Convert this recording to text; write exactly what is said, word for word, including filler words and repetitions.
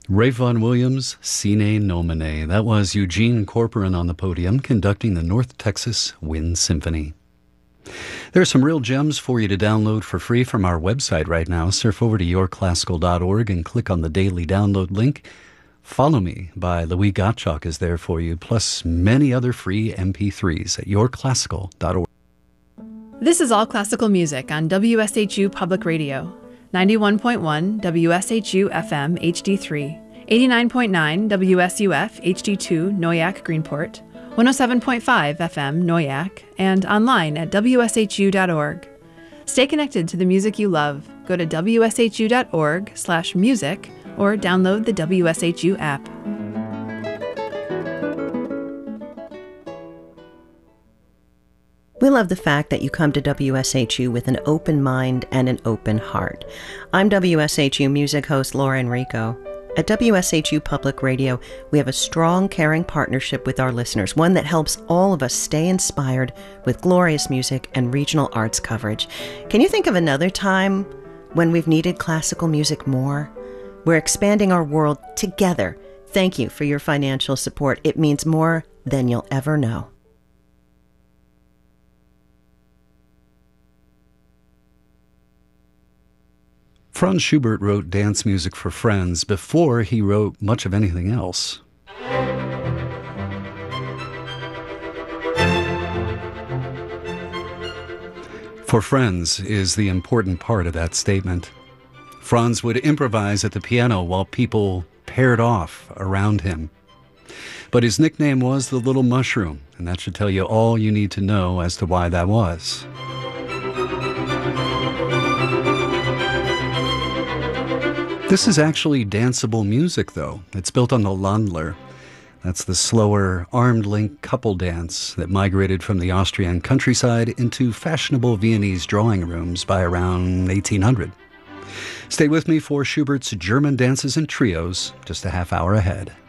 Ralph Vaughan Williams, Sine Nomine. That was Eugene Corporon on the podium conducting the North Texas Wind Symphony. There are some real gems for you to download for free from our website right now. Surf over to your classical dot org and click on the daily download link. Follow Me by Louis Gottschalk is there for you, plus many other free M P threes at your classical dot org. This is All Classical Music on W S H U Public Radio. ninety-one point one W S H U F M H D three, eighty-nine point nine W S U F H D two Noyak Greenport, one oh seven point five F M Noyak, and online at W S H U dot org. Stay connected to the music you love. Go to W S H U dot org slash music or download the W S H U app. We love the fact that you come to W S H U with an open mind and an open heart. I'm W S H U music host Laura Enrico. At W S H U Public Radio, we have a strong, caring partnership with our listeners, one that helps all of us stay inspired with glorious music and regional arts coverage. Can you think of another time when we've needed classical music more? We're expanding our world together. Thank you for your financial support. It means more than you'll ever know. Franz Schubert wrote dance music for friends before he wrote much of anything else. For friends is the important part of that statement. Franz would improvise at the piano while people paired off around him. But his nickname was the Little Mushroom, and that should tell you all you need to know as to why that was. This is actually danceable music, though. It's built on the Landler. That's the slower, armed-link couple dance that migrated from the Austrian countryside into fashionable Viennese drawing rooms by around eighteen hundred. Stay with me for Schubert's German dances and trios just a half hour ahead.